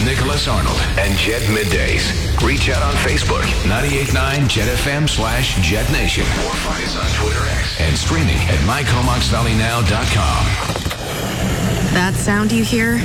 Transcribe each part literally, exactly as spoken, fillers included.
Nicholas Arnold and Jet Middays. Reach out on Facebook, ninety-eight point nine Jet F M slash Jet Nation. Or find us on Twitter X and streaming at my comox valley now dot com. That sound you hear?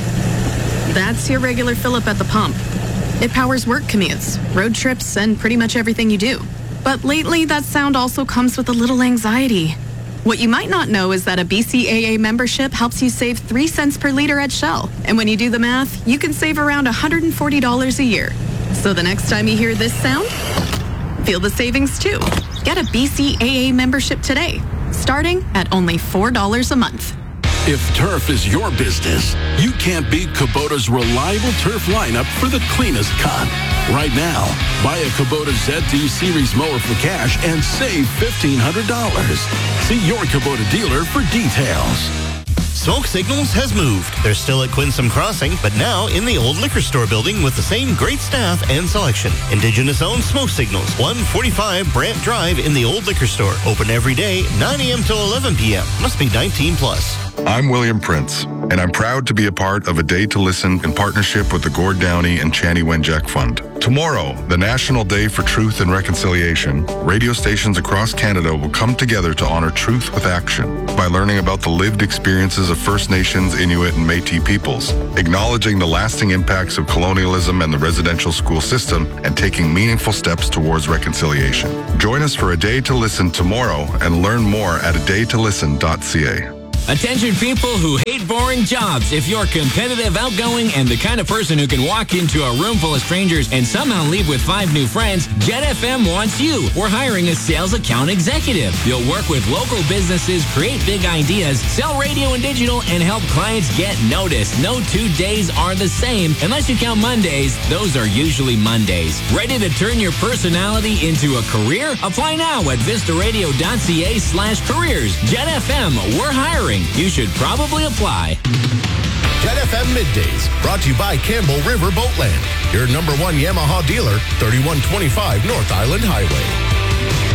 That's your regular fill-up at the pump. It powers work commutes, road trips, and pretty much everything you do. But lately, that sound also comes with a little anxiety. What you might not know is that a B C A A membership helps you save three cents per liter at Shell. And when you do the math, you can save around one hundred forty dollars a year. So the next time you hear this sound, feel the savings too. Get a B C A A membership today, starting at only four dollars a month. If turf is your business, you can't beat Kubota's reliable turf lineup for the cleanest cut. Right now, buy a Kubota Z two Series mower for cash and save fifteen hundred dollars. See your Kubota dealer for details. Smoke Signals has moved. They're still at Quinsam Crossing, but now in the old liquor store building with the same great staff and selection. Indigenous-owned Smoke Signals, one forty-five Brant Drive in the old liquor store. Open every day, nine a.m. till eleven p.m. Must be nineteen plus. I'm William Prince, and I'm proud to be a part of A Day to Listen in partnership with the Gord Downey and Chani Wenjack Fund. Tomorrow, the National Day for Truth and Reconciliation, radio stations across Canada will come together to honor truth with action by learning about the lived experiences of First Nations, Inuit, and Métis peoples, acknowledging the lasting impacts of colonialism and the residential school system, and taking meaningful steps towards reconciliation. Join us for A Day to Listen tomorrow and learn more at a day to listen dot c a. Attention people who hate boring jobs. If you're competitive, outgoing, and the kind of person who can walk into a room full of strangers and somehow leave with five new friends, Jet F M wants you. We're hiring a sales account executive. You'll work with local businesses, create big ideas, sell radio and digital, and help clients get noticed. No two days are the same. Unless you count Mondays, those are usually Mondays. Ready to turn your personality into a career? Apply now at vistaradio.ca slash careers. Jet F M, we're hiring. You should probably apply. Jet F M Middays, brought to you by Campbell River Boatland, your number one Yamaha dealer, thirty-one twenty-five North Island Highway.